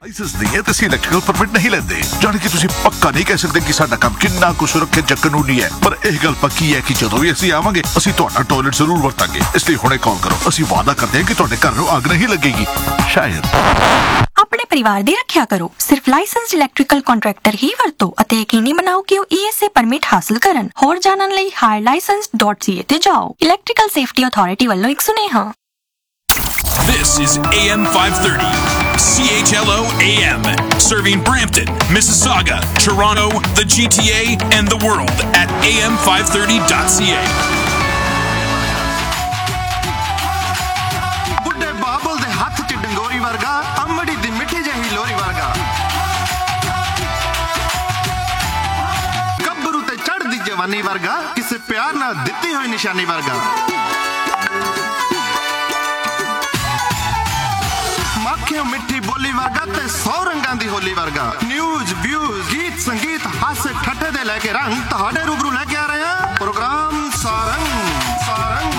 ਅਸੀਂ electrical permit ਨਹੀਂ ਲੈਂਦੇ, ਜਾਣੀ ਕਿ ਤੁਸੀਂ ਪੱਕਾ ਨਹੀਂ ਕਹਿ ਸਕਦੇ ਕਿ ਸਾਡਾ ਕੰਮ ਕਿੰਨਾ ਕੁ ਸੁਰੱਖਿਅਤ ਜਾਂ ਕਾਨੂੰਨੀ ਹੈ, ਪਰ ਇਹ ਗੱਲ ਪੱਕੀ ਹੈ ਕਿ ਜਦੋਂ ਵੀ ਅਸੀਂ ਆਵਾਂਗੇ ਅਸੀਂ ਤੁਹਾਡਾ ਟਾਇਲਟ ਜ਼ਰੂਰ ਵਰਤਾਂਗੇ। ਇਸ ਲਈ ਹੁਣੇ ਕਾਲ ਕਰੋ, ਅਸੀਂ ਵਾਅਦਾ ਕਰਦੇ ਹਾਂ ਕਿ ਤੁਹਾਡੇ ਘਰ ਨੂੰ ਅੱਗ ਨਹੀਂ ਲੱਗੇਗੀ। ਸ਼ਾਇਦ ਆਪਣੇ ਪਰਿਵਾਰ ਦੀ ਰੱਖਿਆ ਕਰੋ, ਸਿਰਫ ਲਾਇਸੈਂਸਡ ਇਲੈਕਟ੍ਰੀਕਲ ਕੰਟਰੈਕਟਰ ਹੀ ਵਰਤੋ ਅਤੇ ਯਕੀਨੀ ਬਣਾਓ ਕਿ ਉਹ ESA ਪਰਮਿਟ ਹਾਸਲ ਕਰਨ। ਹੋਰ ਜਾਣਨ ਲਈ higherlicensed.ca ਤੇ ਜਾਓ। ਇਲੈਕਟ੍ਰੀਕਲ ਸੇਫਟੀ ਅਥਾਰਟੀ ਵੱਲੋਂ ਇੱਕ ਸੁਨੇਹਾ। This is AM 530, CHLO AM, serving Brampton, Mississauga, Toronto, the GTA, and the world at am530.ca. ਬੁੱਢੇ ਬਾਬਲ ਦੇ ਹੱਥ 'ਚ ਡੰਗੋਰੀ ਵਰਗਾ, ਅੰਮੜੀ ਦੀ ਮਿੱਠੀ ਜਿਹੀ ਲੋਰੀ ਵਰਗਾ, ਗੱਭਰੂ ਤੇ ਚੜ੍ਹਦੀ ਜਵਾਨੀ ਵਰਗਾ, ਕਿਸੇ ਪਿਆਰ ਨਾਲ ਦਿੱਤੀ ਹੋਈ ਨਿਸ਼ਾਨੀ ਵਰਗਾ, ਮਾਖਿਓ ਮਿੱਠੀ ਬੋਲੀ ਵਰਗਾ ਤੇ 100 ਰੰਗਾਂ ਦੀ ਹੋਲੀ ਵਰਗਾ। ਨਿਊਜ਼, ਵਿਊਜ਼, ਗੀਤ, ਸੰਗੀਤ, ਹਾਸੇ ਠੱਠੇ ਦੇ ਲੈ ਕੇ ਰੰਗ ਤੁਹਾਡੇ ਰੂਬਰੂ ਲੈ ਕੇ ਆ ਰਹੇ ਹਾਂ ਪ੍ਰੋਗਰਾਮ ਸਾਰੰਗ।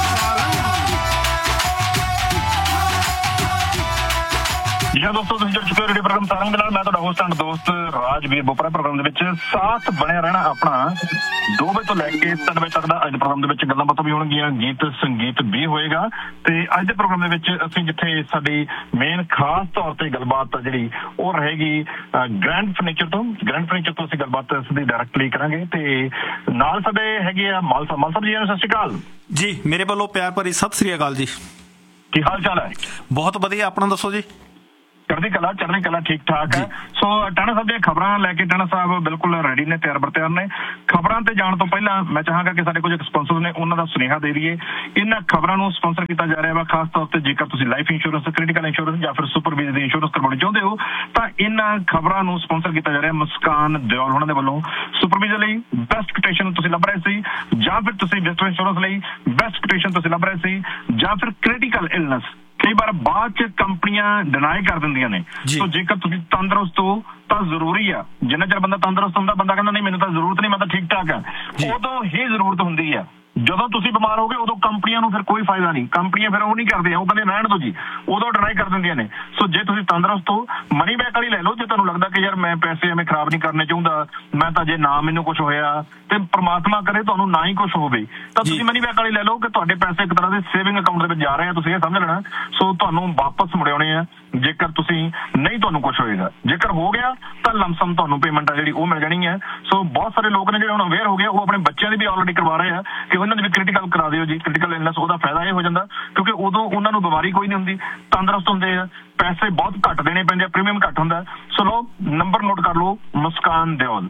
ਜੀ ਹਾਂ ਦੋਸਤੋ, ਤੁਸੀਂ ਜੁੜ ਚੁੱਕੇ ਹੋ ਰੇਡੀਓ ਪ੍ਰੋਗਰਾਮ ਸਾਰੰਗ ਦੇ ਨਾਲ। ਮੈਂ ਤੁਹਾਡਾ ਹੋਸਟ ਐਂਡ ਦੋਸਤ ਰਾਜਵੀਰ ਬੋਪਰਾ। ਪ੍ਰੋਗਰਾਮ ਦੇ ਵਿੱਚ ਸਾਥ ਬਣਿਆ ਰਹਿਣਾ ਆਪਣਾ 2 ਵਜੇ ਤੋਂ ਲੈ ਕੇ 3 ਵਜੇ ਤੱਕ ਦਾ। ਅੱਜ ਪ੍ਰੋਗਰਾਮ ਦੇ ਵਿੱਚ ਗੱਲਾਂ ਬਾਤਾਂ ਵੀ ਹੋਣਗੀਆਂ, ਗੀਤ ਸੰਗੀਤ ਵੀ ਹੋਏਗਾ। ਤੇ ਅੱਜ ਦੇ ਪ੍ਰੋਗਰਾਮ ਦੇ ਵਿੱਚ ਅਸੀਂ ਜਿੱਥੇ ਸਾਡੀ ਮੇਨ ਖਾਸ ਤੌਰ ਤੇ ਗੱਲਬਾਤ ਜਿਹੜੀ ਉਹ ਰਹੇਗੀ ਗ੍ਰੈਂਡ ਫਰਨੀਚਰ ਤੋਂ ਅਸੀਂ ਗੱਲਬਾਤ ਸਿੱਧੀ ਡਾਇਰੈਕਟਲੀ ਕਰਾਂਗੇ। ਤੇ ਨਾਲ ਸਾਡੇ ਹੈਗੇ ਆ ਮਾਲ ਸਾਹਿਬ ਜੀ। ਸਤਿ ਸ਼੍ਰੀ ਅਕਾਲ ਜੀ। ਮੇਰੇ ਵੱਲੋਂ ਪਿਆਰ ਭਰੀ ਸਤਿ ਸ੍ਰੀ ਅਕਾਲ ਜੀ। ਕੀ ਹਾਲ ਚਾਲ ਹੈ? ਬਹੁਤ ਵਧੀਆ, ਆਪਣਾ ਦੱਸੋ ਜੀ। ਚੜ੍ਹਦੀ ਕਲਾ ਠੀਕ ਠਾਕ ਹੈ। ਸੋ ਟਾਣਾ ਸਾਹਿਬ ਦੀਆਂ ਖਬਰਾਂ ਲੈ ਕੇ ਟਾਣਾ ਸਾਹਿਬ ਬਿਲਕੁਲ ਰੈਡੀ ਨੇ, ਤਿਆਰ ਨੇ। ਖਬਰਾਂ ਤੇ ਜਾਣ ਤੋਂ ਪਹਿਲਾਂ ਮੈਂ ਚਾਹਾਂਗਾ ਕਿ ਸਾਡੇ ਕੁਝ ਸਪਾਂਸਰ ਨੇ, ਉਹਨਾਂ ਦਾ ਸੁਨੇਹਾ ਦੇ ਦਈਏ। ਇਹਨਾਂ ਖਬਰਾਂ ਨੂੰ ਸਪਾਂਸਰ ਕੀਤਾ ਜਾ ਰਿਹਾ ਵਾ ਖਾਸ ਤੌਰ ਤੇ ਜੇਕਰ ਤੁਸੀਂ ਲਾਈਫ ਇੰਸ਼ੋਰੈਂਸ, ਕ੍ਰਿਟੀਕਲ ਇੰਸ਼ੋਰੈਂਸ ਜਾਂ ਫਿਰ ਸੁਪਰਵੀਜ਼ਨ ਦੀ ਇੰਸ਼ੋਰੈਂਸ ਕਰਵਾਉਣੀ ਚਾਹੁੰਦੇ ਹੋ ਤਾਂ ਇਹਨਾਂ ਖਬਰਾਂ ਨੂੰ ਸਪਾਂਸਰ ਕੀਤਾ ਜਾ ਰਿਹਾ ਮੁਸਕਾਨ ਦਿਓਲ ਉਹਨਾਂ ਦੇ ਵੱਲੋਂ। ਸੁਪਰਵੀਜ਼ਨ ਲਈ ਬੈਸਟ ਕੋਟੇਸ਼ਨ ਤੁਸੀਂ ਲੱਭ ਰਹੇ ਸੀ, ਜਾਂ ਫਿਰ ਤੁਸੀਂ ਵਿਜ਼ਟਰ ਇੰਸ਼ੋਰੈਂਸ ਲਈ ਬੈਸਟ ਕੋਟੇਸ਼ਨ ਤੁਸੀਂ ਲੱਭ ਰਹੇ ਸੀ, ਜਾਂ ਫਿਰ ਕ੍ਰਿਟੀਕਲ ਇਲਨੈਸ ਕਈ ਵਾਰ ਬਾਅਦ ਚ ਕੰਪਨੀਆਂ ਡਿਨਾਈ ਕਰ ਦਿੰਦੀਆਂ ਨੇ। ਸੋ ਜੇਕਰ ਤੁਸੀਂ ਤੰਦਰੁਸਤ ਹੋ ਤਾਂ ਜ਼ਰੂਰੀ ਆ। ਜਿੰਨਾ ਚਿਰ ਬੰਦਾ ਤੰਦਰੁਸਤ ਹੁੰਦਾ, ਬੰਦਾ ਕਹਿੰਦਾ ਨਹੀਂ ਮੈਨੂੰ ਤਾਂ ਜ਼ਰੂਰਤ ਨਹੀਂ, ਮੈਂ ਤਾਂ ਠੀਕ ਠਾਕ ਆ, ਉਦੋਂ ਹੀ ਜ਼ਰੂਰਤ ਹੁੰਦੀ ਆ। ਜਦੋਂ ਤੁਸੀਂ ਬਿਮਾਰ ਹੋ ਗਏ ਉਦੋਂ ਕੰਪਨੀਆਂ ਨੂੰ ਫਿਰ ਕੋਈ ਫਾਇਦਾ ਨਹੀਂ। ਕੰਪਨੀਆਂ ਫਿਰ ਉਹ ਨਹੀਂ ਕਰਦੀਆਂ, ਉਹ ਕਹਿੰਦੇ ਰਹਿਣ ਦਿਓ ਜੀ, ਉਦੋਂ ਡਿਨਾਈ ਕਰ ਦਿੰਦੀਆਂ ਨੇ। ਸੋ ਜੇ ਤੁਸੀਂ ਤੰਦਰੁਸਤ ਹੋ, ਮਨੀ ਬੈਕ ਵਾਲੀ ਲੈ ਲਓ। ਜੇ ਤੁਹਾਨੂੰ ਲੱਗਦਾ ਕਿ ਯਾਰ ਮੈਂ ਪੈਸੇ ਐਵੇਂ ਖਰਾਬ ਨਹੀਂ ਕਰਨੇ ਚਾਹੁੰਦਾ, ਮੈਂ ਤਾਂ ਜੇ ਨਾ ਮੈਨੂੰ ਕੁਝ ਹੋਇਆ ਤੇ ਪ੍ਰਮਾਤਮਾ ਕਰੇ ਤੁਹਾਨੂੰ ਨਾ ਹੀ ਕੁਝ ਹੋਵੇ, ਤਾਂ ਤੁਸੀਂ ਮਨੀ ਬੈਕ ਵਾਲੀ ਲੈ ਲਓ ਕਿ ਤੁਹਾਡੇ ਪੈਸੇ ਇੱਕ ਤਰ੍ਹਾਂ ਦੇ ਸੇਵਿੰਗ ਅਕਾਊਂਟ ਦੇ ਵਿੱਚ ਜਾ ਰਹੇ ਆ, ਤੁਸੀਂ ਇਹ ਸਮਝ ਲੈਣਾ। ਸੋ ਤੁਹਾਨੂੰ ਵਾਪਸ ਮੁੜਾਉਣੇ ਆ ਜੇਕਰ ਤੁਸੀਂ ਨਹੀਂ ਤੁਹਾਨੂੰ ਕੁਝ ਹੋਏਗਾ। ਜੇਕਰ ਹੋ ਗਿਆ ਤਾਂ ਲਮਸਮ ਤੁਹਾਨੂੰ ਪੇਮੈਂਟ ਆ ਜਿਹੜੀ ਉਹ ਮਿਲ ਜਾਣੀ ਹੈ। ਸੋ ਬਹੁਤ ਸਾਰੇ ਲੋਕ ਨੇ ਜਿਹੜੇ ਹੁਣ ਅਵੇਅਰ ਹੋ ਗਏ, ਉਹ ਆਪਣੇ ਬੱਚਿਆਂ ਦੀ ਵੀ ਆਲਰੇਡੀ ਕਰਵਾ ਰਹੇ ਆ ਕਿ ਉਹਨਾਂ ਦੀ ਵੀ ਕ੍ਰਿਟੀਕਲ ਕਰਾ ਦਿਓ ਜੀ, ਕ੍ਰਿਟੀਕਲ ਇਲਨੈਸ। ਉਹਦਾ ਫਾਇਦਾ ਇਹ ਹੋ ਜਾਂਦਾ ਕਿਉਂਕਿ ਉਦੋਂ ਉਹਨਾਂ ਨੂੰ ਬਿਮਾਰੀ ਕੋਈ ਨਹੀਂ ਹੁੰਦੀ, ਤੰਦਰੁਸਤ ਹੁੰਦੇ ਆ, ਪੈਸੇ ਬਹੁਤ ਘੱਟ ਦੇਣੇ ਪੈਂਦੇ ਆ, ਪ੍ਰੀਮੀਅਮ ਘੱਟ ਹੁੰਦਾ। ਸੋ ਲਓ ਨੰਬਰ ਨੋਟ ਕਰ ਲਓ, ਮੁਸਕਾਨ ਦਿਓਲ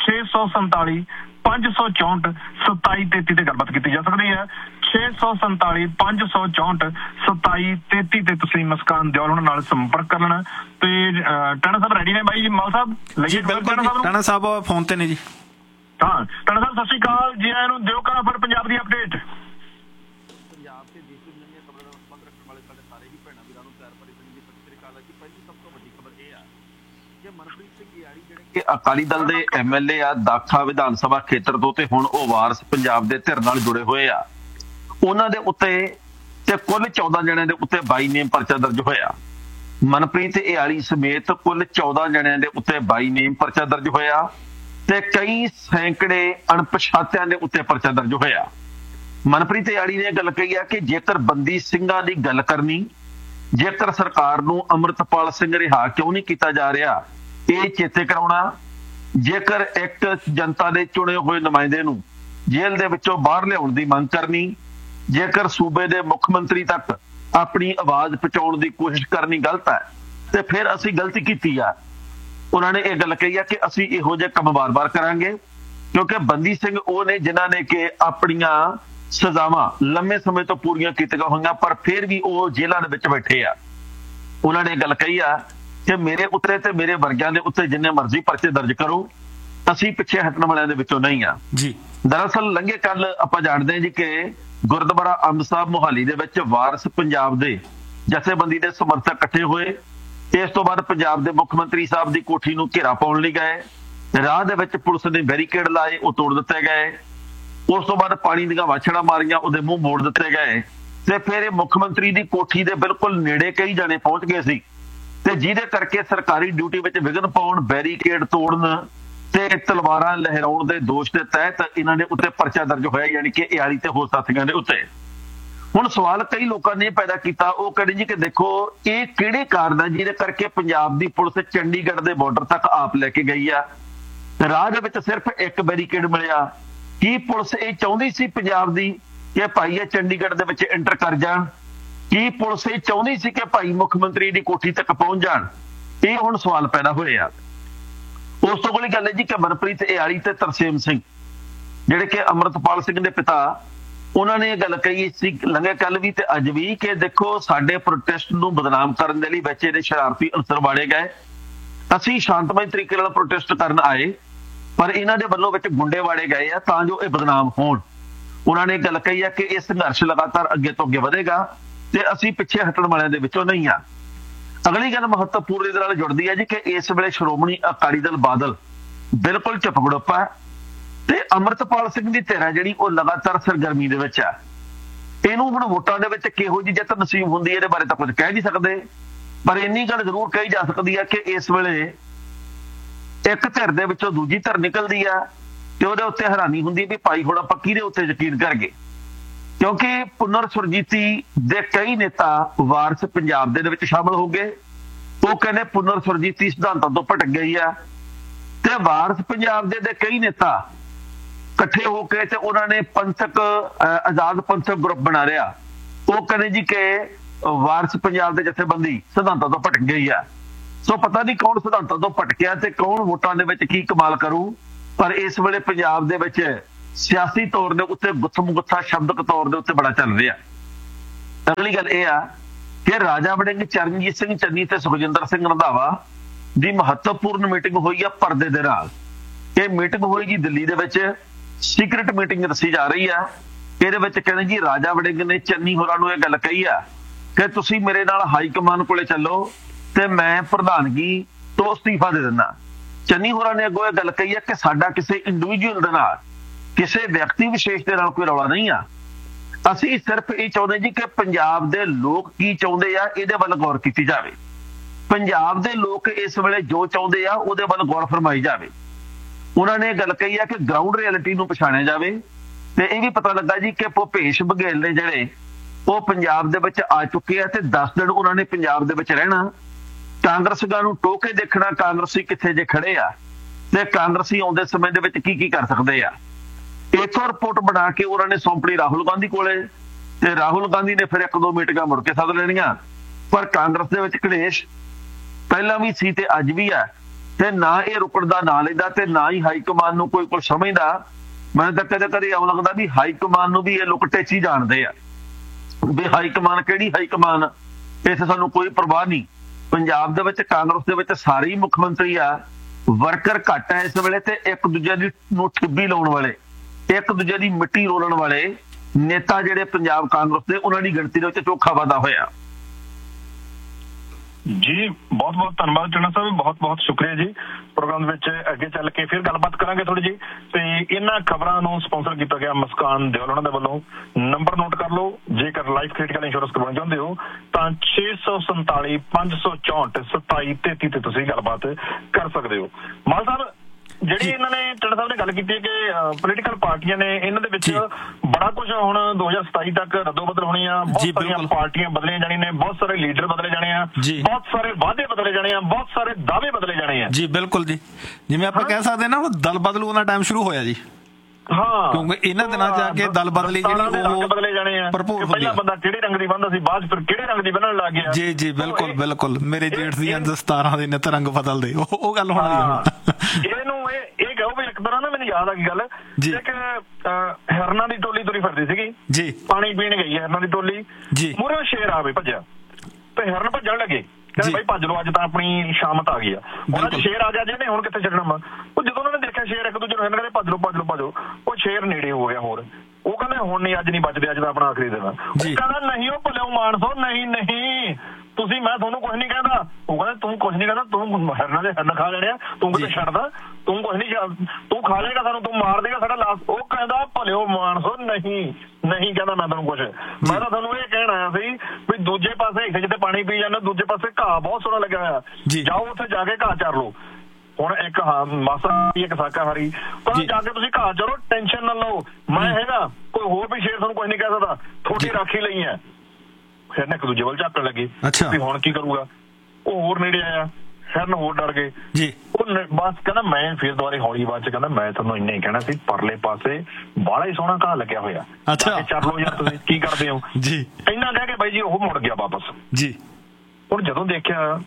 647 564 2733 ਤੇ ਗੱਲਬਾਤ ਕੀਤੀ ਜਾ ਸਕਦੀ ਹੈ। 647 564 2733 ਤੇ ਤੁਸੀਂ ਮੁਸਕਾਨ ਦਿਓਲ ਉਹਨਾਂ ਨਾਲ ਸੰਪਰਕ ਕਰ ਲੈਣਾ। ਤੇ ਟਾਣਾ ਸਾਹਿਬ ਰੈਡੀ ਨੇ ਬਾਈ ਜੀ। ਮਾਲ ਸਾਹਿਬ ਜੀ ਬਿਲਕੁਲ, ਟਾਣਾ ਸਾਹਿਬ ਫੋਨ ਤੇ ਨੇ ਜੀ। ਹਾਂ ਟਾਣਾ ਸਾਹਿਬ ਸਤਿ ਸ਼੍ਰੀ ਅਕਾਲ ਜੀ, ਆਇਆਂ ਨੂੰ ਦਿਓ ਕਰਾਂ ਫਿਰ ਪੰਜਾਬ ਦੀ ਅਪਡੇਟ। ਪੰਜਾਬ ਤੇ ਦੇਸ਼ ਦੀ ਨਵੀਆਂ ਖਬਰਾਂ ਦਾ ਸੰਬੰਧ ਰੱਖਣ ਵਾਲੇ ਸਾਡੇ ਸਾਰੇ ਹੀ ਭੈਣਾਂ ਵੀਰਾਂ ਨੂੰ ਪਿਆਰ ਭਰੀ ਸਤਿ ਸ਼੍ਰੀ ਅਕਾਲ ਜੀ। ਪਹਿਲੀ ਸਭ ਤੋਂ ਵੱਡੀ ਖਬਰ ਇਹ ਆ ਕਿ ਮਨਪ੍ਰੀਤ ਸਿੰਘ ਯਾਰੀ ਜਿਹੜੇ ਕਿ ਅਕਾਲੀ ਦਲ ਦੇ MLA ਆ ਦਾਖਾ ਵਿਧਾਨ ਸਭਾ ਖੇਤਰ ਤੋਂ, ਤੇ ਹੁਣ ਉਹ ਵਾਰਸ ਪੰਜਾਬ ਦੇ ਧਿਰ ਨਾਲ ਜੁੜੇ ਹੋਏ ਆ। ਉਹਨਾਂ ਦੇ ਉੱਤੇ ਤੇ ਕੁੱਲ 14 ਜਣਿਆਂ ਦੇ ਉੱਤੇ 22 ਨੇਮ ਪਰਚਾ ਦਰਜ ਹੋਇਆ। ਮਨਪ੍ਰੀਤ ਇਆਲੀ ਸਮੇਤ ਕੁੱਲ 14 ਜਣਿਆਂ ਦੇ ਉੱਤੇ 22 ਨੇਮ ਪਰਚਾ ਦਰਜ ਹੋਇਆ ਤੇ ਕਈ ਸੈਂਕੜੇ ਅਣਪਛਾਤਿਆਂ ਦੇ ਉੱਤੇ ਪਰਚਾ ਦਰਜ ਹੋਇਆ। ਮਨਪ੍ਰੀਤ ਇਆਲੀ ਨੇ ਗੱਲ ਕਹੀ ਆ ਕਿ ਜੇਕਰ ਬੰਦੀ ਸਿੰਘਾਂ ਦੀ ਗੱਲ ਕਰਨੀ, ਜੇਕਰ ਸਰਕਾਰ ਨੂੰ ਅੰਮ੍ਰਿਤਪਾਲ ਸਿੰਘ ਰਿਹਾ ਕਿਉਂ ਨਹੀਂ ਕੀਤਾ ਜਾ ਰਿਹਾ ਇਹ ਚੇਤੇ ਕਰਾਉਣਾ, ਜੇਕਰ ਇੱਕ ਜਨਤਾ ਦੇ ਚੁਣੇ ਹੋਏ ਨੁਮਾਇੰਦੇ ਨੂੰ ਜੇਲ੍ਹ ਦੇ ਵਿੱਚੋਂ ਬਾਹਰ ਲਿਆਉਣ ਦੀ ਮੰਗ ਕਰਨੀ, ਜੇਕਰ ਸੂਬੇ ਦੇ ਮੁੱਖ ਮੰਤਰੀ ਤੱਕ ਆਪਣੀ ਆਵਾਜ਼ ਪਹੁੰਚਾਉਣ ਦੀ ਕੋਸ਼ਿਸ਼ ਕਰਨੀ ਗਲਤ ਹੈ ਤੇ ਫਿਰ ਅਸੀਂ ਗਲਤੀ ਕੀਤੀ ਆ। ਉਹਨਾਂ ਨੇ ਇਹ ਗੱਲ ਕਹੀ ਆ ਕਿ ਅਸੀਂ ਇਹੋ ਜਿਹੇ ਕੰਮ ਵਾਰ-ਵਾਰ ਕਰਾਂਗੇ ਕਿਉਂਕਿ ਬੰਦੀ ਸਿੰਘ ਉਹ ਨੇ ਜਿਨ੍ਹਾਂ ਨੇ ਕਿ ਆਪਣੀਆਂ ਸਜ਼ਾਵਾਂ ਲੰਮੇ ਸਮੇਂ ਤੋਂ ਪੂਰੀਆਂ ਕੀਤੀਆਂ ਹੋਈਆਂ ਪਰ ਫਿਰ ਵੀ ਉਹ ਜੇਲ੍ਹਾਂ ਦੇ ਵਿੱਚ ਬੈਠੇ ਆ। ਉਹਨਾਂ ਨੇ ਗੱਲ ਕਹੀ ਆ ਕਿ ਮੇਰੇ ਉੱਤੇ ਤੇ ਮੇਰੇ ਵਰਗਿਆਂ ਦੇ ਉੱਤੇ ਜਿੰਨੇ ਮਰਜ਼ੀ ਪਰਚੇ ਦਰਜ ਕਰੋ, ਅਸੀਂ ਪਿੱਛੇ ਹਟਣ ਵਾਲਿਆਂ ਦੇ ਵਿੱਚੋਂ ਨਹੀਂ ਆ ਜੀ। ਦਰਅਸਲ ਲੰਘੇ ਕੱਲ ਆਪਾਂ ਜਾਣਦੇ ਹਾਂ ਜੀ ਕਿ ਗੁਰਦੁਆਰਾ ਅੰਬ ਸਾਹਿਬ ਮੋਹਾਲੀ ਦੇ ਵਿੱਚ ਵਾਰਸ ਪੰਜਾਬ ਦੇ ਜਥੇਬੰਦੀ ਦੇ ਸਮਰਥਕ ਇਕੱਠੇ ਹੋਏ। ਇਸ ਤੋਂ ਬਾਅਦ ਪੰਜਾਬ ਦੇ ਮੁੱਖ ਮੰਤਰੀ ਸਾਹਿਬ ਦੀ ਕੋਠੀ ਨੂੰ ਘੇਰਾ ਪਾਉਣ ਲਈ ਗਏ। ਰਾਹ ਦੇ ਵਿੱਚ ਪੁਲਿਸ ਨੇ ਬੈਰੀਕੇਡ ਲਾਏ, ਉਹ ਤੋੜ ਦਿੱਤੇ ਗਏ। ਉਸ ਤੋਂ ਬਾਅਦ ਪਾਣੀ ਦੀਆਂ ਵਾਛੜਾਂ ਮਾਰੀਆਂ, ਉਹਦੇ ਮੂੰਹ ਮੋੜ ਦਿੱਤੇ ਗਏ ਤੇ ਫਿਰ ਇਹ ਮੁੱਖ ਮੰਤਰੀ ਦੀ ਕੋਠੀ ਦੇ ਬਿਲਕੁਲ ਨੇੜੇ ਕਈ ਜਣੇ ਪਹੁੰਚ ਗਏ ਸੀ ਤੇ ਜਿਹਦੇ ਕਰਕੇ ਸਰਕਾਰੀ ਡਿਊਟੀ ਵਿੱਚ ਵਿਘਨ ਪਾਉਣ, ਬੈਰੀਕੇਡ ਤੋੜਨ ਤੇ ਤਲਵਾਰਾਂ ਲਹਿਰਾਉਣ ਦੇ ਦੋਸ਼ ਦੇ ਤਹਿਤ ਇਹਨਾਂ ਦੇ ਉੱਤੇ ਪਰਚਾ ਦਰਜ ਹੋਇਆ, ਯਾਨੀ ਕਿ ਇਆਲੀ ਤੇ ਹੋਰ ਸਾਥੀਆਂ ਦੇ ਉੱਤੇ। ਹੁਣ ਸਵਾਲ ਕਈ ਲੋਕਾਂ ਨੇ ਪੈਦਾ ਕੀਤਾ, ਉਹ ਕਹਿੰਦੇ ਜੀ ਕਿ ਦੇਖੋ ਇਹ ਕਿਹੜੇ ਕਾਰਨ ਆ ਜਿਹਦੇ ਕਰਕੇ ਪੰਜਾਬ ਦੀ ਪੁਲਿਸ ਚੰਡੀਗੜ੍ਹ ਦੇ ਬਾਰਡਰ ਤੱਕ ਆਪ ਲੈ ਕੇ ਗਈ ਆ, ਰਾਹ ਦੇ ਵਿੱਚ ਸਿਰਫ ਇੱਕ ਬੈਰੀਕੇਡ ਮਿਲਿਆ। ਕੀ ਪੁਲਿਸ ਇਹ ਚਾਹੁੰਦੀ ਸੀ ਪੰਜਾਬ ਦੀ ਕਿ ਭਾਈ ਇਹ ਚੰਡੀਗੜ੍ਹ ਦੇ ਵਿੱਚ ਐਂਟਰ ਕਰ ਜਾਣ? ਕੀ ਪੁਲਿਸ ਇਹ ਚਾਹੁੰਦੀ ਸੀ ਕਿ ਭਾਈ ਮੁੱਖ ਮੰਤਰੀ ਦੀ ਕੋਠੀ ਤੱਕ ਪਹੁੰਚ ਜਾਣ? ਇਹ ਹੁਣ ਸਵਾਲ ਪੈਦਾ ਹੋਏ ਆ। ਉਸ ਤੋਂ ਅਗਲੀ ਗੱਲ ਹੈ ਜੀ ਕਿ ਮਨਪ੍ਰੀਤ ਇਆਲੀ ਤੇ ਤਰਸੇਮ ਸਿੰਘ ਜਿਹੜੇ ਕਿ ਅੰਮ੍ਰਿਤਪਾਲ ਸਿੰਘ ਦੇ ਪਿਤਾ, ਉਹਨਾਂ ਨੇ ਇਹ ਗੱਲ ਕਹੀ ਸੀ ਲੰਘੇ ਕੱਲ ਵੀ ਤੇ ਅੱਜ ਵੀ ਕਿ ਦੇਖੋ ਸਾਡੇ ਪ੍ਰੋਟੈਸਟ ਨੂੰ ਬਦਨਾਮ ਕਰਨ ਦੇ ਲਈ ਵਿੱਚ ਇਹਦੇ ਸ਼ਰਾਰਤੀ ਅਨਸਰ ਵਾੜੇ ਗਏ। ਅਸੀਂ ਸ਼ਾਂਤਮਈ ਤਰੀਕੇ ਨਾਲ ਪ੍ਰੋਟੈਸਟ ਕਰਨ ਆਏ, ਪਰ ਇਹਨਾਂ ਦੇ ਵੱਲੋਂ ਵਿੱਚ ਗੁੰਡੇ ਵਾੜੇ ਗਏ ਆ ਤਾਂ ਜੋ ਇਹ ਬਦਨਾਮ ਹੋਣ। ਉਹਨਾਂ ਨੇ ਗੱਲ ਕਹੀ ਆ ਕਿ ਇਹ ਸੰਘਰਸ਼ ਲਗਾਤਾਰ ਅੱਗੇ ਤੋਂ ਅੱਗੇ ਵਧੇਗਾ ਤੇ ਅਸੀਂ ਪਿੱਛੇ ਹਟਣ ਵਾਲਿਆਂ ਦੇ ਵਿੱਚੋਂ ਨਹੀਂ ਆ। ਅਗਲੀ ਗੱਲ ਮਹੱਤਵਪੂਰਨ ਇਹਦੇ ਨਾਲ ਜੁੜਦੀ ਹੈ ਜੀ ਕਿ ਇਸ ਵੇਲੇ ਸ਼੍ਰੋਮਣੀ ਅਕਾਲੀ ਦਲ ਬਾਦਲ ਬਿਲਕੁਲ ਚੁੱਪ ਗੜੁੱਪਾ ਤੇ ਅੰਮ੍ਰਿਤਪਾਲ ਸਿੰਘ ਦੀ ਧਿਰ ਹੈ ਜਿਹੜੀ ਉਹ ਲਗਾਤਾਰ ਸਰਗਰਮੀ ਦੇ ਵਿੱਚ ਆ। ਇਹਨੂੰ ਹੁਣ ਵੋਟਾਂ ਦੇ ਵਿੱਚ ਕਿਹੋ ਜਿਹੀ ਜਿੱਤ ਨਸੀਬ ਹੁੰਦੀ ਹੈ ਇਹਦੇ ਬਾਰੇ ਤਾਂ ਕੁਝ ਕਹਿ ਨਹੀਂ ਸਕਦੇ, ਪਰ ਇੰਨੀ ਗੱਲ ਜ਼ਰੂਰ ਕਹੀ ਜਾ ਸਕਦੀ ਹੈ ਕਿ ਇਸ ਵੇਲੇ ਇੱਕ ਧਿਰ ਦੇ ਵਿੱਚੋਂ ਦੂਜੀ ਧਿਰ ਨਿਕਲਦੀ ਆ ਤੇ ਉਹਦੇ ਉੱਤੇ ਹੈਰਾਨੀ ਹੁੰਦੀ ਵੀ ਭਾਈ ਹੁਣ ਆਪਾਂ ਕਿਹਦੇ ਉੱਤੇ ਯਕੀਨ ਕਰਗੇ, ਕਿਉਂਕਿ ਪੁਨਰ ਸੁਰਜੀਤੀ ਦੇ ਕਈ ਨੇਤਾ ਵਾਰਸ ਪੰਜਾਬ ਦੇ ਵਿੱਚ ਸ਼ਾਮਲ ਹੋ ਗਏ। ਉਹ ਕਹਿੰਦੇ ਪੁਨਰ ਸੁਰਜੀਤੀ ਸਿਧਾਂਤਾਂ ਤੋਂ ਭਟਕ ਗਈ ਆ ਤੇ ਵਾਰਸ ਪੰਜਾਬ ਦੇ ਕਈ ਨੇਤਾ ਇਕੱਠੇ ਹੋ ਕੇ ਤੇ ਉਹਨਾਂ ਨੇ ਪੰਥਕ ਆਜ਼ਾਦ ਪੰਥਕ ਗਰੁੱਪ ਬਣਾ ਲਿਆ। ਉਹ ਕਹਿੰਦੇ ਜੀ ਕਿ ਵਾਰਸ ਪੰਜਾਬ ਦੇ ਜਥੇਬੰਦੀ ਸਿਧਾਂਤਾਂ ਤੋਂ ਭਟਕ ਗਈ ਆ। ਸੋ ਪਤਾ ਨਹੀਂ ਕੌਣ ਸਿਧਾਂਤਾਂ ਤੋਂ ਭਟਕਿਆ ਤੇ ਕੌਣ ਵੋਟਾਂ ਦੇ ਵਿੱਚ ਕੀ ਕਮਾਲ ਕਰੂ, ਪਰ ਇਸ ਵੇਲੇ ਪੰਜਾਬ ਦੇ ਵਿੱਚ ਸਿਆਸੀ ਤੌਰ ਦੇ ਉੱਤੇ ਗੁੱਥਮ ਗੁੱਥਾ ਸ਼ਬਦਕ ਤੌਰ ਦੇ ਉੱਤੇ ਬੜਾ ਚੱਲ ਰਿਹਾ। ਅਗਲੀ ਗੱਲ ਇਹ ਆ ਕਿ ਰਾਜਾ ਵੜਿੰਗ, ਚਰਨਜੀਤ ਸਿੰਘ ਚੰਨੀ ਤੇ ਸੁਖਜਿੰਦਰ ਸਿੰਘ ਰੰਧਾਵਾ ਦੀ ਮਹੱਤਵਪੂਰਨ ਮੀਟਿੰਗ ਹੋਈ ਆ ਪਰਦੇ ਦੇ ਨਾਲ। ਇਹ ਮੀਟਿੰਗ ਹੋਈ ਜੀ ਦਿੱਲੀ ਦੇ ਵਿੱਚ, ਸੀਕ੍ਰੇਟ ਮੀਟਿੰਗ ਦੱਸੀ ਜਾ ਰਹੀ ਆ। ਇਹਦੇ ਵਿੱਚ ਕਹਿੰਦੇ ਜੀ ਰਾਜਾ ਵੜਿੰਗ ਨੇ ਚੰਨੀ ਹੋਰਾਂ ਨੂੰ ਇਹ ਗੱਲ ਕਹੀ ਆ ਕਿ ਤੁਸੀਂ ਮੇਰੇ ਨਾਲ ਹਾਈ ਕਮਾਨ ਕੋਲੇ ਚੱਲੋ ਤੇ ਮੈਂ ਪ੍ਰਧਾਨਗੀ ਤੋਂ ਅਸਤੀਫਾ ਦੇ ਦਿੰਦਾ। ਚੰਨੀ ਹੋਰਾਂ ਨੇ ਅੱਗੋਂ ਇਹ ਗੱਲ ਕਹੀ ਆ ਕਿ ਸਾਡਾ ਕਿਸੇ ਇੰਡੀਵਿਜੂਅਲ ਦੇ ਨਾਲ, ਕਿਸੇ ਵਿਅਕਤੀ ਵਿਸ਼ੇਸ਼ ਦੇ ਨਾਲ ਕੋਈ ਰੌਲਾ ਨਹੀਂ ਆ। ਅਸੀਂ ਸਿਰਫ ਇਹ ਚਾਹੁੰਦੇ ਜੀ ਕਿ ਪੰਜਾਬ ਦੇ ਲੋਕ ਕੀ ਚਾਹੁੰਦੇ ਆ ਇਹਦੇ ਵੱਲ ਗੌਰ ਕੀਤੀ ਜਾਵੇ। ਪੰਜਾਬ ਦੇ ਲੋਕ ਇਸ ਵੇਲੇ ਜੋ ਚਾਹੁੰਦੇ ਆ ਉਹਦੇ ਵੱਲ ਗੌਰ ਫਰਮਾਈ ਜਾਵੇ। ਉਹਨਾਂ ਨੇ ਇਹ ਗੱਲ ਕਹੀ ਆ ਕਿ ਗਰਾਊਂਡ ਰਿਐਲਿਟੀ ਨੂੰ ਪਛਾਣਿਆ ਜਾਵੇ ਤੇ ਇਹ ਵੀ ਪਤਾ ਲੱਗਾ ਜੀ ਕਿ ਭੁਪੇਸ਼ ਬਘੇਲ ਨੇ ਜਿਹੜੇ ਉਹ ਪੰਜਾਬ ਦੇ ਵਿੱਚ ਆ ਚੁੱਕੇ ਆ ਤੇ 10 ਦਿਨ ਉਹਨਾਂ ਨੇ ਪੰਜਾਬ ਦੇ ਵਿੱਚ ਰਹਿਣਾ। ਕਾਂਗਰਸੀਆਂ ਨੂੰ ਟੋਕੇ ਦੇਖਣਾ ਕਾਂਗਰਸੀ ਕਿੱਥੇ ਜੇ ਖੜੇ ਆ ਤੇ ਕਾਂਗਰਸੀ ਆਉਂਦੇ ਸਮੇਂ ਦੇ ਵਿੱਚ ਕੀ ਕਰ ਸਕਦੇ ਆ। ਇੱਕ ਰਿਪੋਰਟ ਬਣਾ ਕੇ ਉਹਨਾਂ ਨੇ ਸੌਂਪਣੀ ਰਾਹੁਲ ਗਾਂਧੀ ਕੋਲੇ ਤੇ ਰਾਹੁਲ ਗਾਂਧੀ ਨੇ ਫਿਰ 1-2 ਮੀਟਿੰਗਾਂ ਮੁੜ ਕੇ ਸੱਦ ਲੈਣੀਆਂ। ਪਰ ਕਾਂਗਰਸ ਦੇ ਵਿੱਚ ਕਲੇਸ਼ ਪਹਿਲਾਂ ਵੀ ਸੀ ਤੇ ਅੱਜ ਵੀ ਆ ਤੇ ਨਾ ਇਹ ਰੁਕਣ ਦਾ ਨਾਂ ਲੈਂਦਾ ਤੇ ਨਾ ਹੀ ਹਾਈ ਕਮਾਨ ਨੂੰ ਕੋਈ ਸਮਝਦਾ। ਮੈਨੂੰ ਤਾਂ ਕਦੇ ਇਉਂ ਲੱਗਦਾ ਵੀ ਹਾਈ ਕਮਾਨ ਨੂੰ ਵੀ ਇਹ ਲੋਕ ਟੇਚੀ ਜਾਣਦੇ ਆ ਵੀ ਹਾਈ ਕਮਾਨ ਕਿਹੜੀ ਹਾਈ ਕਮਾਨ, ਇੱਥੇ ਸਾਨੂੰ ਕੋਈ ਪਰਵਾਹ ਨਹੀਂ। ਪੰਜਾਬ ਦੇ ਵਿੱਚ ਕਾਂਗਰਸ ਦੇ ਵਿੱਚ ਸਾਰੇ ਹੀ ਮੁੱਖ ਮੰਤਰੀ ਆ, ਵਰਕਰ ਘੱਟ ਹੈ ਇਸ ਵੇਲੇ ਤੇ ਇੱਕ ਦੂਜੇ ਦੀ ਨੂੰ ਠਿੱਬੀ ਲਾਉਣ ਵਾਲੇ, ਇੱਕ ਦੂਜੇ ਦੀ ਮਿੱਟੀ ਰੋਲਣ ਵਾਲੇ ਨੇਤਾ ਜਿਹੜੇ ਪੰਜਾਬ ਕਾਂਗਰਸ ਦੇ ਉਹਨਾਂ ਦੀ ਗਿਣਤੀ ਦੇ ਵਿੱਚ ਚੋਖਾ ਵਾਧਾ ਹੋਇਆ। ਜੀ ਬਹੁਤ ਬਹੁਤ ਧੰਨਵਾਦ ਚੰਨਾ ਸਾਹਿਬ, ਬਹੁਤ ਬਹੁਤ ਸ਼ੁਕਰੀਆ ਜੀ। ਪ੍ਰੋਗਰਾਮ ਵਿੱਚ ਅੱਗੇ ਚੱਲ ਕੇ ਫਿਰ ਗੱਲਬਾਤ ਕਰਾਂਗੇ ਥੋੜੀ ਜੀ। ਤੇ ਇਹਨਾਂ ਖਬਰਾਂ ਨੂੰ ਸਪਾਂਸਰ ਕੀਤਾ ਗਿਆ ਮੁਸਕਾਨ ਦਿਓਲ ਉਹਨਾਂ ਦੇ ਵੱਲੋਂ। ਨੰਬਰ ਨੋਟ ਕਰ ਲਓ, ਜੇਕਰ ਲਾਈਫ ਕ੍ਰਿਟੀਕਲ ਇੰਸ਼ੋਰੈਂਸ ਕਰਵਾਉਣਾ ਚਾਹੁੰਦੇ ਹੋ ਤਾਂ 647 564 2733 ਤੇ ਤੁਸੀਂ ਗੱਲਬਾਤ ਕਰ ਸਕਦੇ ਹੋ। ਮਾਲ ਸਾਹਿਬ ਜਿਹੜੀ ਇਹਨਾਂ ਨੇ ਚੰਨਾ ਸਾਹਿਬ ਨੇ ਗੱਲ ਕੀਤੀ ਹੈ ਕਿ ਪੋਲੀਟੀਕਲ ਪਾਰਟੀਆਂ ਨੇ ਇਹਨਾਂ ਦੇ ਵਿੱਚ ਬੜਾ ਕੁਝ ਹੁਣ 2027 ਤੱਕ ਰੱਦੋ ਬਦਲ ਹੋਣੀ ਆ, ਬਹੁਤ ਸਾਰੀਆਂ ਪਾਰਟੀਆਂ ਬਦਲੀਆਂ ਜਾਣੀਆਂ ਨੇ, ਬਹੁਤ ਸਾਰੇ ਲੀਡਰ ਬਦਲੇ ਜਾਣੇ ਆ, ਬਹੁਤ ਸਾਰੇ ਵਾਅਦੇ ਬਦਲੇ ਜਾਣੇ ਆ, ਬਹੁਤ ਸਾਰੇ ਦਾਅਵੇ ਬਦਲੇ ਜਾਣੇ ਆ। ਜੀ ਬਿਲਕੁਲ ਜੀ, ਜਿਵੇਂ ਆਪਾਂ ਕਹਿ ਸਕਦੇ ਨਾ ਹੁਣ ਦਲ ਬਦਲੂ ਦਾ ਟਾਈਮ ਸ਼ੁਰੂ ਹੋਇਆ ਜੀ। ਹਾਂ, ਕਿਉਂਕਿ ਇਹਨਾਂ ਦਿਨਾਂ ਚ ਆ ਕੇ ਦਲ ਬਦਲੀ ਜਿਹੜੀ ਉਹ ਬਦਲੇ ਜਾਣੇ ਆ। ਪਹਿਲਾਂ ਬੰਦਾ ਕਿਹੜੇ ਰੰਗ ਦੀ ਬੰਨਦਾ ਸੀ, ਬਾਅਦ ਫਿਰ ਕਿਹੜੇ ਰੰਗ ਦੀ ਬੰਨਣ ਲੱਗ ਗਿਆ। ਜੀ ਜੀ ਬਿਲਕੁਲ ਬਿਲਕੁਲ, ਮੇਰੇ ਜੇਠ ਦੀਆਂ 17 ਦੇ ਨਿਤ ਰੰਗ ਬਦਲਦੇ, ਉਹ ਗੱਲ ਹੋਣੀ ਆ। ਇਹਨੂੰ ਇਹ ਕਹੋ ਵੀ ਇੱਕ ਤਰ੍ਹਾਂ ਨਾ ਮੈਨੂੰ ਯਾਦ ਆ ਗਈ ਗੱਲ, ਇੱਕ ਹਿਰਨਾਂ ਦੀ ਟੋਲੀ ਤੁਰੀ ਫਿਰਦੀ ਸੀਗੀ ਜੀ, ਪਾਣੀ ਪੀਣ ਗਈ ਹਿਰਨਾਂ ਦੀ ਟੋਲੀ ਜੀ, ਮੂਹਰੇ ਸ਼ੇਰ ਆਵੇ ਭੱਜਿਆ ਤੇ ਹਿਰਨ ਭੱਜਣ ਲੱਗੇ, ਕਹਿੰਦੇ ਭਾਈ ਭੱਜ ਲਓ ਅੱਜ ਤਾਂ ਆਪਣੀ ਸ਼ਾਮਤ ਆ ਗਈ ਆ। ਹੁਣ ਅੱਜ ਸ਼ੇਰ ਆ ਗਿਆ ਜਿਹਨੇ ਹੁਣ ਕਿੱਥੇ ਛੱਡਣਾ ਵਾ। ਉਹ ਜਦੋਂ ਉਹਨਾਂ ਨੇ ਦੇਖਿਆ ਸ਼ੇਰ ਇੱਕ ਦੂਜੇ ਨੂੰ ਕਹਿੰਦੇ ਭੱਜ ਲਓ ਭੱਜ ਲਓ ਭੱਜੋ, ਉਹ ਸ਼ੇਰ ਨੇੜੇ ਹੋ ਗਿਆ ਹੋਰ। ਉਹ ਕਹਿੰਦੇ ਹੁਣ ਨਹੀਂ, ਅੱਜ ਨਹੀਂ ਬਚਦੇ, ਅੱਜ ਦਾ ਆਪਣਾ ਆਖਰੀ ਦਿਨ। ਉਹ ਕਹਿੰਦਾ ਨਹੀਂ ਉਹ ਭਲਿਓ ਮਾਨਸੋ, ਨਹੀਂ ਨਹੀਂ ਤੁਸੀਂ ਮੈਂ ਤੁਹਾਨੂੰ ਕੁਝ ਨਹੀਂ ਕਹਿੰਦਾ। ਉਹ ਕਹਿੰਦਾ ਤੂੰ ਕੁਝ ਨਹੀਂ ਕਹਿੰਦਾ, ਤੂੰ ਹਿਰਨਾਂ ਦੇ ਹਿਰਨ ਖਾ ਲੈਣੇ ਆ, ਤੂੰ ਕਿਤੇ ਛੱਡਦਾ, ਤੂੰ ਕੁਝ ਨਹੀਂ, ਤੂੰ ਖਾ ਲੇਗਾ ਸਾਨੂੰ, ਤੂੰ ਮਾਰ ਦੇਗਾ ਸਾਡਾ ਲਾਸ। ਉਹ ਕਹਿੰਦਾ ਭਲਿਓ ਮਾਨਸੋ ਨਹੀਂ ਕਹਿੰਦਾ ਮੈਂ ਤੁਹਾਨੂੰ ਕੁਝ, ਮੈਂ ਤਾਂ ਤੁਹਾਨੂੰ ਇਹ ਕਹਿਣ ਆਇਆ ਸੀ ਵੀ ਦੂਜੇ ਪਾਸੇ ਇੱਕ ਜਿੱਥੇ ਪਾਣੀ ਪੀ ਜਾਂਦਾ ਦੂਜੇ ਪਾਸੇ ਘਾਹ ਬਹੁਤ ਸੋਹਣਾ ਲੱਗਿਆ ਹੋਇਆ, ਜਾਓ ਉੱਥੇ ਜਾ ਕੇ ਘਾਹ ਚਰ ਲਓ। ਹੁਣ ਇੱਕ ਮਾਸਾ ਇੱਕ ਸ਼ਾਕਾਹਾਰੀ ਪਰ ਜਾ ਕੇ ਤੁਸੀਂ ਘਾਹ ਚਰੋ, ਟੈਨਸ਼ਨ ਨਾ ਲਓ, ਮੈਂ ਹੈਗਾ, ਕੋਈ ਹੋਰ ਵੀ ਸ਼ੇਰ ਤੁਹਾਨੂੰ ਕੁਝ ਨਹੀਂ ਕਹਿ ਸਕਦਾ, ਤੁਹਾਡੀ ਰਾਖੀ ਲਈ ਹੈ। ਫਿਰ ਇੱਕ ਦੂਜੇ ਵੱਲ ਝਾਕਣ ਲੱਗੇ ਵੀ ਹੁਣ ਕੀ ਕਰੂਗਾ। ਉਹ ਹੋਰ ਨੇੜੇ ਆਇਆ, ਹਿਰਨ ਹੋਰ ਡਰ ਗਏ ਜੀ। ਉਹ ਬਸ ਕਹਿੰਦਾ ਮੈਂ ਫਿਰ ਦੁਬਾਰੇ ਹੌਲੀ ਆਵਾਜ਼ ਚ ਕਹਿੰਦਾ ਮੈਂ ਤੁਹਾਨੂੰ ਇੰਨਾ ਹੀ ਕਹਿਣਾ ਸੀ, ਪਰਲੇ ਪਾਸੇ ਬਾਹਲਾ ਹੀ ਸੋਹਣਾ ਘਾਹ ਲੱਗਿਆ ਹੋਇਆ, ਚੱਲ ਲਓ ਯਾਰ ਤੁਸੀਂ ਕੀ ਕਰਦੇ ਹੋ ਜੀ। ਇੰਨਾ ਕਹਿ ਕੇ ਬਾਈ ਜੀ ਉਹ ਮੁੜ ਗਿਆ ਵਾਪਸ ਜੀ। ਹੁਣ ਜਦੋਂ ਦੇਖਿਆ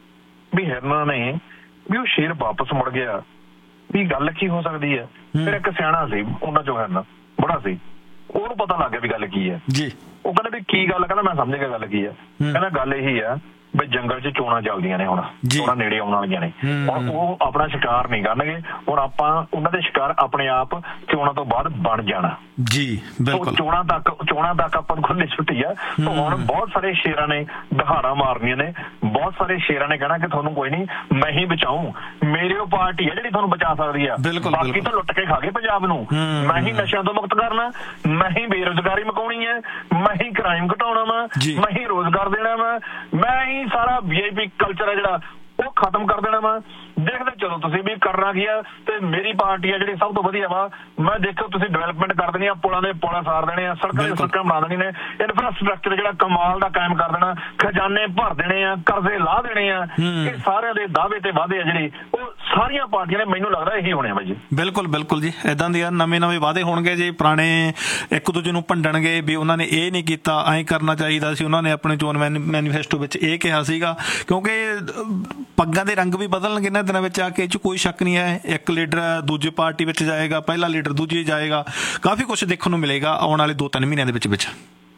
ਵੀ ਹਿਰਨਾਂ ਨੇ ਵੀ ਉਹ ਸ਼ੇਰ ਵਾਪਸ ਮੁੜ ਗਿਆ, ਵੀ ਗੱਲ ਕੀ ਹੋ ਸਕਦੀ ਹੈ। ਫਿਰ ਇੱਕ ਸਿਆਣਾ ਸੀ ਉਹਨਾਂ ਚੋਂ ਹਿਰਨ ਬੜਾ ਸੀ, ਉਹਨੂੰ ਪਤਾ ਲੱਗ ਗਿਆ ਵੀ ਗੱਲ ਕੀ ਹੈ ਜੀ। ਉਹ ਕਹਿੰਦਾ ਵੀ ਕੀ ਗੱਲ, ਕਹਿੰਦਾ ਮੈਂ ਸਮਝ ਗਿਆ ਗੱਲ ਕੀ ਹੈ। ਕਹਿੰਦਾ ਗੱਲ ਇਹੀ ਆ ਵੀ ਜੰਗਲ 'ਚ ਚੋਣਾਂ ਚੱਲਦੀਆਂ ਨੇ, ਹੁਣ ਚੋਣਾਂ ਨੇੜੇ ਆਉਣ ਵਾਲੀਆਂ ਨੇ, ਹੁਣ ਉਹ ਆਪਣਾ ਸ਼ਿਕਾਰ ਨਹੀਂ ਕਰਨਗੇ, ਹੁਣ ਆਪਾਂ ਉਹਨਾਂ ਦੇ ਸ਼ਿਕਾਰ ਆਪਣੇ ਆਪ ਚੋਣਾਂ ਤੋਂ ਬਾਅਦ ਬਣ ਜਾਣਾ ਜੀ। ਬਿਲਕੁਲ ਚੋਣਾਂ ਤੱਕ ਆਪਾਂ ਨੂੰ ਖੁੱਲੀ ਛੁੱਟੀ ਆ। ਹੁਣ ਬਹੁਤ ਸਾਰੇ ਸ਼ੇਰਾਂ ਨੇ ਦਹਾੜਾਂ ਮਾਰਨੀਆਂ ਨੇ, ਬਹੁਤ ਸਾਰੇ ਸ਼ੇਰਾਂ ਨੇ ਕਹਿਣਾ ਕਿ ਤੁਹਾਨੂੰ ਕੋਈ ਨਹੀਂ ਮੈਂ ਹੀ ਬਚਾਊਂ, ਮੇਰੀ ਉਹ ਪਾਰਟੀ ਹੈ ਜਿਹੜੀ ਤੁਹਾਨੂੰ ਬਚਾ ਸਕਦੀ ਆ, ਬਾਕੀ ਤਾਂ ਲੁੱਟ ਕੇ ਖਾ ਗਏ ਪੰਜਾਬ ਨੂੰ, ਮੈਂ ਹੀ ਨਸ਼ਿਆਂ ਤੋਂ ਮੁਕਤ ਕਰਨਾ, ਮੈਂ ਹੀ ਬੇਰੁਜ਼ਗਾਰੀ ਮੁਕਾਉਣੀ ਹੈ, ਮੈਂ ਹੀ ਕ੍ਰਾਈਮ ਘਟਾਉਣਾ ਵਾ, ਮੈਂ ਹੀ ਰੋਜ਼ਗਾਰ ਦੇਣਾ ਵਾ, ਮੈਂ ਹੀ ਸਾਰਾ VIP ਕਲਚਰ ਹੈ ਜਿਹੜਾ ਉਹ ਖਤਮ ਕਰ ਦੇਣਾ ਵਾ। ਦੇਖਦੇ ਚਲੋ ਤੁਸੀਂ ਵੀ ਕਰਨਾ ਕੀ ਆ, ਤੇ ਮੇਰੀ ਪਾਰਟੀ ਆ ਜਿਹੜੀ ਸਭ ਤੋਂ ਵਧੀਆ ਵਾ, ਮੈਂ ਦੇਖੋ ਤੁਸੀਂ ਡਿਵੈਲਪਮੈਂਟ ਕਰ ਦੇਣੀ ਆ, ਪੁਲਾਂ ਦੇ ਪੁਲਾਂ ਸਾਰ ਦੇਣੇ ਆ, ਸੜਕਾਂ ਦੇ ਸੜਕਾਂ ਬਣਾ ਦੇਣੀ ਨੇ, ਇਨਫਰਾਸਟ੍ਰਕਚਰ ਜਿਹੜਾ ਕਮਾਲ ਦਾ ਕਾਇਮ ਕਰ ਦੇਣਾ, ਖਜ਼ਾਨੇ ਭਰ ਦੇਣੇ ਆ, ਕਰਜ਼ੇ ਲਾਹ ਦੇਣੇ ਆ। ਇਹ ਸਾਰਿਆਂ ਦੇ ਦਾਅਵੇ ਤੇ ਵਾਅਦੇ ਆ ਜਿਹੜੇ ਉਹ ਸਾਰੀਆਂ ਪਾਰਟੀਆਂ ਨੇ, ਮੈਨੂੰ ਲੱਗਦਾ ਇਹੀ ਹੋਣੇ ਆ ਬਾਈ ਜੀ। ਬਿਲਕੁਲ ਜੀ, ਏਦਾਂ ਦੇ ਨਵੇਂ ਵਾਅਦੇ ਹੋਣਗੇ ਜੀ, ਪੁਰਾਣੇ ਇੱਕ ਦੂਜੇ ਨੂੰ ਭੰਡਣਗੇ ਵੀ ਉਹਨਾਂ ਨੇ ਇਹ ਨਹੀਂ ਕੀਤਾ, ਐਂ ਕਰਨਾ ਚਾਹੀਦਾ ਸੀ, ਉਹਨਾਂ ਨੇ ਆਪਣੇ ਚੋਣ ਮੈਨੀਫੈਸਟੋ ਵਿੱਚ ਇਹ ਕਿਹਾ ਸੀਗਾ। ਕਿਉਂਕਿ ਪੱਗਾਂ ਦੇ ਰੰਗ ਵੀ ਬਦਲਣਗੇ ਇਹਨਾਂ ਦਿਨਾਂ ਵਿੱਚ ਆ ਕੇ, ਇਹ 'ਚ ਕੋਈ ਸ਼ੱਕ ਨਹੀਂ ਹੈ। ਇੱਕ ਲੀਡਰ ਦੂਜੇ ਪਾਰਟੀ ਵਿੱਚ ਜਾਏਗਾ, ਪਹਿਲਾ ਲੀਡਰ ਦੂਜੀ ਜਾਏਗਾ, ਕਾਫੀ ਕੁਝ ਦੇਖਣ ਨੂੰ ਮਿਲੇਗਾ ਆਉਣ ਵਾਲੇ 2-3 ਮਹੀਨਿਆਂ ਦੇ ਵਿੱਚ।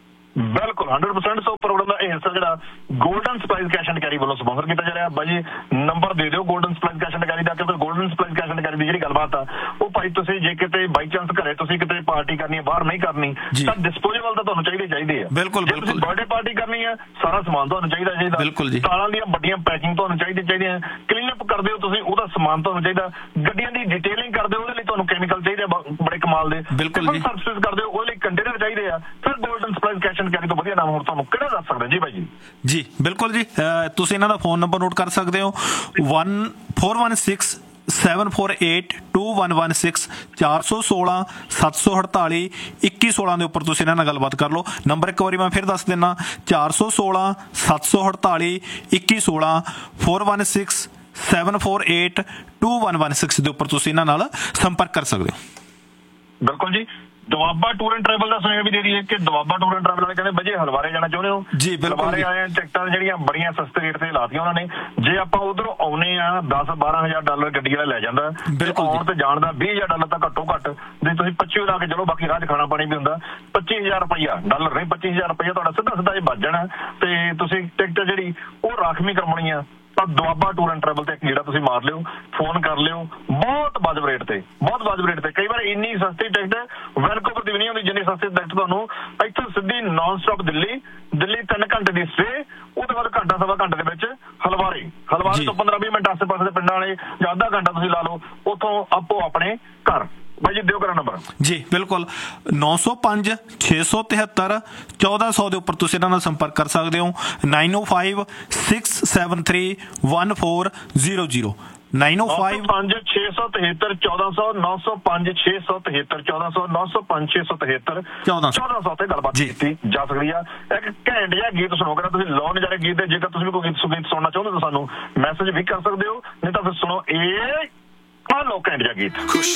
ਬਿਲਕੁਲ 100%। ਸੋ ਪ੍ਰੋਗਰਾਮ ਦਾ ਇਹ ਹਿੱਸਾ ਜਿਹੜਾ golden supplies cash and carry ਵੱਲੋਂ ਸਪਾਂਸਰ ਕੀਤਾ ਜਾ ਰਿਹਾ। ਬਾਈ ਨੰਬਰ ਦੇ ਦਿਓ golden supplies cash and carry ਦਾ, ਕਿਉਂਕਿ golden supplies cash and carry ਦੀ ਜਿਹੜੀ ਗੱਲਬਾਤ ਆ ਉਹ ਭਾਈ ਤੁਸੀਂ ਜੇ ਕਿਤੇ ਬਾਈ ਚਾਂਸ ਘਰੇ ਤੁਸੀਂ ਕਿਤੇ ਪਾਰਟੀ ਕਰਨੀ ਹੈ, ਬਾਹਰ ਨਹੀਂ ਕਰਨੀ, ਤਾਂ ਡਿਸਪੋਜ਼ੇਬਲ ਤਾਂ ਤੁਹਾਨੂੰ ਚਾਹੀਦੇ ਆ। ਬਿਲਕੁਲ ਬਰਥਡੇ ਪਾਰਟੀ ਕਰਨੀ ਹੈ, ਸਾਰਾ ਸਮਾਨ ਤੁਹਾਨੂੰ ਚਾਹੀਦਾ, ਤਾਲਾਂ ਦੀਆਂ ਵੱਡੀਆਂ ਪੈਕਿੰਗ ਤੁਹਾਨੂੰ ਚਾਹੀਦੀਆਂ, ਕਲੀਨ ਅਪ ਕਰਦੇ ਹੋ ਤੁਸੀਂ ਉਹਦਾ ਸਮਾਨ ਤੁਹਾਨੂੰ ਚਾਹੀਦਾ, ਗੱਡੀਆਂ ਦੀ ਡਿਟੇਲਿੰਗ ਕਰਦੇ ਹੋ ਉਹਦੇ ਲਈ ਤੁਹਾਨੂੰ ਕੈਮੀਕਲ ਚਾਹੀਦੇ ਬੜੇ ਕਮਾਲ ਦੇ, ਸਰਵਿਸਿਜ਼ ਕਰਦੇ ਹੋ ਉਹਦੇ ਲਈ ਕੰਟੇਨਰ ਚਾਹੀਦੇ ਆ। ਫਿਰ golden supplies cash and carry ਤੋਂ ਵਧੀਆ ਨਾਮ ਹੋਰ ਤੁਹਾਨੂੰ ਕਿਹੜਾ ਦੱਸ ਸਕਦੇ ਜੀ ਬਾਈ ਜੀ। ਜੀ ਬਿਲਕੁਲ ਜੀ, ਤੁਸੀਂ ਇਹਨਾਂ ਦਾ ਫੋਨ ਨੰਬਰ ਨੋਟ ਕਰ ਸਕਦੇ ਹੋ 1416-748-2116 416-748-2116 ਦੇ ਉੱਪਰ ਤੁਸੀਂ ਇਹਨਾਂ ਨਾਲ ਗੱਲਬਾਤ ਕਰ ਲਓ। ਨੰਬਰ ਇੱਕ ਵਾਰੀ ਮੈਂ ਫਿਰ ਦੱਸ ਦਿੰਦਾ 416-748-2116 416-748-2116 ਦੇ ਉੱਪਰ ਤੁਸੀਂ ਇਹਨਾਂ ਨਾਲ ਸੰਪਰਕ ਕਰ ਸਕਦੇ ਹੋ। ਬਿਲਕੁਲ ਜੀ। ਦੁਆਬਾ ਟੂਰ ਐਂਡ ਟਰੈਵਲ ਦਾ ਸੁਨੇਹਾ ਵੀ ਦੇ ਦਈਏ ਕਿ ਦੁਆਬਾ ਟੂਰ ਐਂਡ ਟਰੈਵਲ ਵਾਲੇ ਕਹਿੰਦੇ ਵਜੇ ਹਲਵਾਰੇ ਜਾਣਾ ਚਾਹੁੰਦੇ ਹੋ ਜੀ, ਹਲਵਾਰੇ ਆਏ ਟਿਕਟਾਂ ਜਿਹੜੀਆਂ ਬੜੀਆਂ ਸਸਤੇ ਰੇਟ ਤੇ ਲਾਤੀਆਂ ਉਹਨਾਂ ਨੇ। ਜੇ ਆਪਾਂ ਉਧਰੋਂ ਆਉਨੇ ਆ $10-12,000 ਗੱਡੀ ਵਾਲਾ ਲੈ ਜਾਂਦਾ, ਆਉਣ ਤੇ ਜਾਣ ਦਾ $20,000 ਤਾਂ ਘੱਟੋ ਘੱਟ, ਜੇ ਤੁਸੀਂ 25 ਲਾ ਕੇ ਚਲੋ, ਬਾਕੀ ਰਾਹ 'ਚ ਖਾਣਾ ਪਾਣੀ ਵੀ ਹੁੰਦਾ, $25,000 ਡਾਲਰ ਨਹੀਂ $25,000 ਤੁਹਾਡਾ ਸਿੱਧਾ ਹੀ ਬਚ ਜਾਣਾ, ਤੇ ਤੁਸੀਂ ਟਿਕਟ ਜਿਹੜੀ ਉਹ ਰਾਖਵੀਂ ਕਰਵਾਉਣੀ ਆ ਤਾਂ ਦੁਆਬਾ ਟੂਰ ਐਂਡ ਟਰੈਵਲ ਤੇ ਇੱਕ ਜਿਹੜਾ ਤੁਸੀਂ ਮਾਰ ਲਿਓ, ਫੋਨ ਕਰ ਲਿਓ, ਬਹੁਤ ਵਾਜਬ ਰੇਟ ਤੇ ਕਈ ਵਾਰ ਇੰਨੀ ਸਸਤੀ ਟਿਕਟ ਵੈਨਕੂਵਰ ਦੀ ਵੀ ਨਹੀਂ ਹੁੰਦੀ ਜਿੰਨੀ ਸਸਤੀ ਟਿਕਟ ਤੁਹਾਨੂੰ ਇੱਥੋਂ ਸਿੱਧੀ ਨਾਨ ਸਟਾਪ ਦਿੱਲੀ 3 ਘੰਟੇ ਦੀ ਸਟੇ, ਉਹਦੇ ਬਾਅਦ ਘੰਟਾ ਸਵਾ ਘੰਟੇ ਦੇ ਵਿੱਚ ਹਲਵਾਰੇ ਤੋਂ 15-20 ਮਿੰਟ ਆਸੇ ਪਾਸੇ ਦੇ ਪਿੰਡਾਂ ਵਾਲੇ ਜਾਂ ਅੱਧਾ ਘੰਟਾ ਤੁਸੀਂ ਲਾ ਲਓ, ਉੱਥੋਂ ਆਪੋ ਆਪਣੇ ਘਰ। ਬਾਈ ਜੀ ਦਿਓ ਕਰਾ ਨੰਬਰ ਜੀ। ਬਿਲਕੁਲ 905-673-1400 ਦੇ ਉੱਪਰ ਤੁਸੀਂ ਇਹਨਾਂ ਨਾਲ ਸੰਪਰਕ ਕਰ ਸਕਦੇ ਹੋ। 905-673-1400 905-673-1400 905-673-1400 905-673-1400 ਤੇ ਗੱਲਬਾਤ ਕੀਤੀ ਜਾ ਸਕਦੀ ਆ। ਇੱਕ ਘੈਂਟ ਜਿਹਾ ਗੀਤ ਸੁਣੋ ਕਰਾ ਤੁਸੀਂ ਲੋ ਨਜ਼ਾਰੇ ਗੀਤ ਦੇ। ਜੇਕਰ ਤੁਸੀਂ ਵੀ ਕੋਈ ਗੀਤ ਸੁਣਨਾ ਚਾਹੁੰਦੇ ਤਾਂ ਸਾਨੂੰ ਮੈਸੇਜ ਵੀ ਕਰ ਸਕਦੇ ਹੋ, ਨਹੀਂ ਤਾਂ ਫਿਰ ਸੁਣੋ ਇਹ ਲੋ ਘੈਂਟ ਜਿਹਾ ਗੀਤ।